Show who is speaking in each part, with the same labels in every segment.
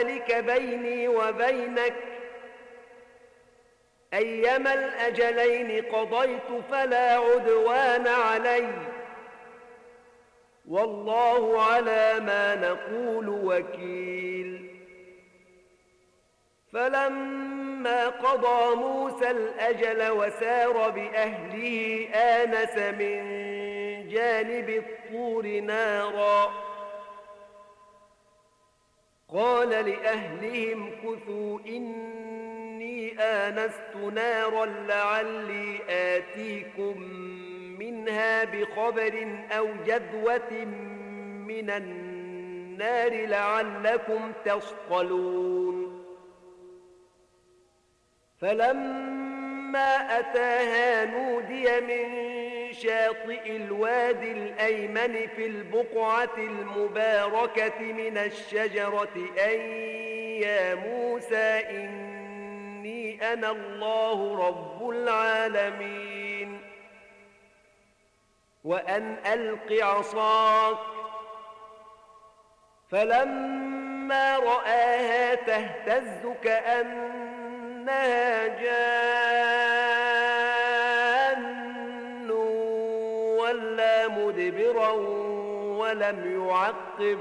Speaker 1: ذلك بيني وبينك أيما الأجلين قضيت فلا عدوان علي والله على ما نقول وكيل. فلما قضى موسى الأجل وسار بأهله آنس من جانب الطور نارا قال لأهلهم كثوا إني آنست نارا لعلي آتيكم منها بخبر أو جذوة من النار لعلكم تصطلون. فلما أتاها نودي من شاطئ الوادي الأيمن في البقعة المباركة من الشجرة أن يا موسى إني أنا الله رب العالمين وأن ألق عصاك. فلما رآها تهتز كأنها جان ولا مدبرا ولم يعقب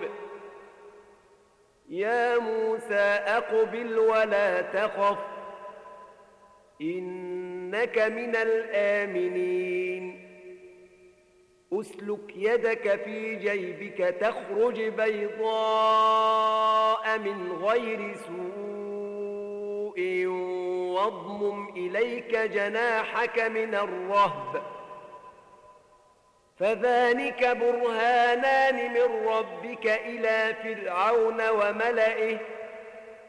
Speaker 1: يا موسى أقبل ولا تخف إنك من الآمنين. أسلك يدك في جيبك تخرج بيضاء من غير سوء واضمم إليك جناحك من الرهب فذلك برهانان من ربك إلى فرعون وملئه